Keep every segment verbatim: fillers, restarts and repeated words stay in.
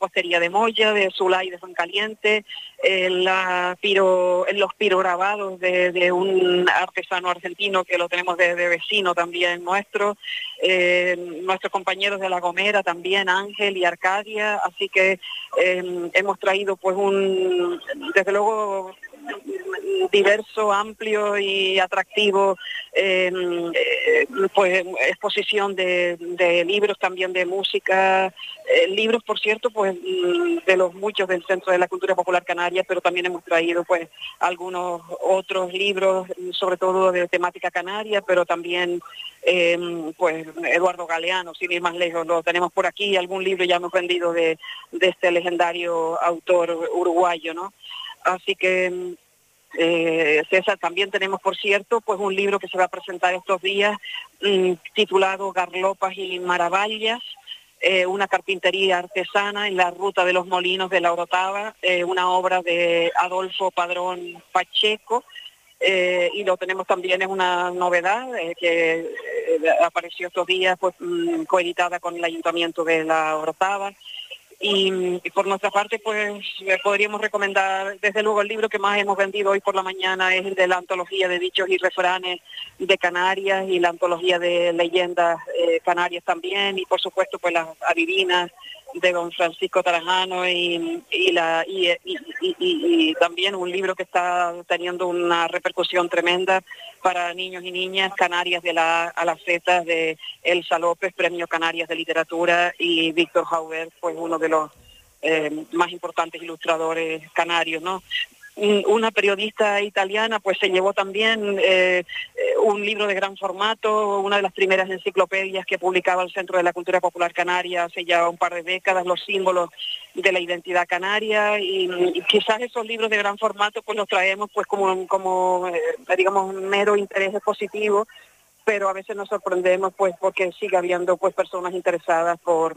repostería de Moya, de Zulay de Fuencaliente, eh, la piro, los pirograbados de, de un artesano argentino que lo tenemos de, de vecino también nuestro, eh, nuestros compañeros de La Gomera también, Ángel y Arcadia, así que eh, hemos traído pues un, desde luego, diverso, amplio y atractivo eh, eh, pues exposición de, de libros, también de música, eh, libros por cierto pues de los muchos del Centro de la Cultura Popular Canaria, pero también hemos traído pues algunos otros libros, sobre todo de temática canaria, pero también eh, pues Eduardo Galeano, sin ir más lejos, lo tenemos por aquí, algún libro ya hemos vendido de, de este legendario autor uruguayo, ¿no? Así que eh, César, también tenemos, por cierto, pues un libro que se va a presentar estos días mmm, titulado Garlopas y Maravallas, eh, una carpintería artesana en la ruta de los molinos de la Orotava, eh, una obra de Adolfo Padrón Pacheco, eh, y lo tenemos también, es una novedad eh, que eh, apareció estos días, pues mmm, coeditada con el Ayuntamiento de la Orotava. Y, y por nuestra parte, pues podríamos recomendar, desde luego, el libro que más hemos vendido hoy por la mañana es el de la antología de dichos y refranes de Canarias y la antología de leyendas eh, canarias también, y por supuesto pues las adivinas de don Francisco Tarajano y, y, la, y, y, y, y, y también un libro que está teniendo una repercusión tremenda para niños y niñas, Canarias de la A a la Z, de Elsa López, Premio Canarias de Literatura, y Víctor Jaubert, pues uno de los eh, más importantes ilustradores canarios, ¿no? Una periodista italiana pues se llevó también eh, un libro de gran formato, una de las primeras enciclopedias que publicaba el Centro de la Cultura Popular Canaria hace ya un par de décadas, los símbolos de la identidad canaria, y, y quizás esos libros de gran formato pues los traemos pues como, como eh, digamos, un mero interés positivo, pero a veces nos sorprendemos pues porque sigue habiendo pues personas interesadas por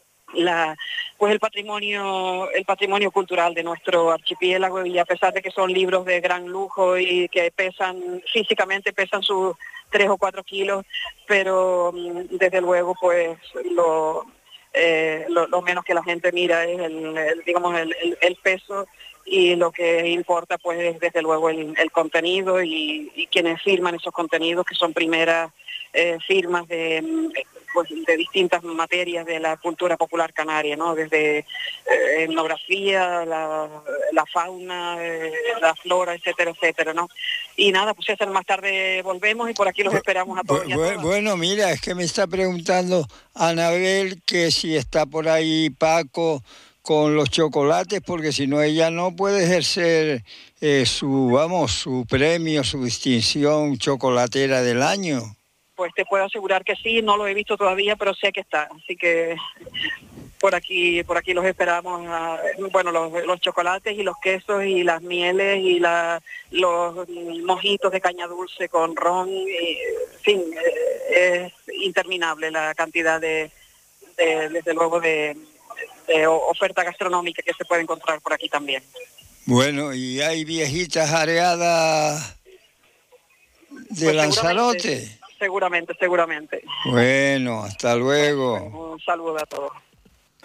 la pues el patrimonio el patrimonio cultural de nuestro archipiélago, y a pesar de que son libros de gran lujo y que pesan físicamente pesan sus tres o cuatro kilos, pero desde luego pues lo eh, lo, lo menos que la gente mira es el, el digamos el, el, el peso, y lo que importa pues es desde luego el, el contenido y, y quienes firman esos contenidos, que son primeras eh, firmas de pues de distintas materias de la cultura popular canaria, ¿no? Desde eh, etnografía, la, la fauna, eh, la flora, etcétera, etcétera, ¿no? Y nada, pues César, más tarde volvemos y por aquí los esperamos a todos. Bu- y a bu- todas. Bueno, mira, es que me está preguntando Anabel que si está por ahí Paco con los chocolates, porque si no ella no puede ejercer eh, su, vamos, su premio, su distinción chocolatera del año. Pues te puedo asegurar que sí, no lo he visto todavía, pero sé que está, así que por aquí por aquí los esperamos, a, bueno, los, los chocolates y los quesos y las mieles y la, los mojitos de caña dulce con ron, y, en fin, eh, es interminable la cantidad de, de desde luego, de, de oferta gastronómica que se puede encontrar por aquí también. Bueno, y hay viejitas areadas de Pues Lanzarote. seguramente, seguramente, seguramente. Bueno, hasta luego. Bueno, un saludo a todos.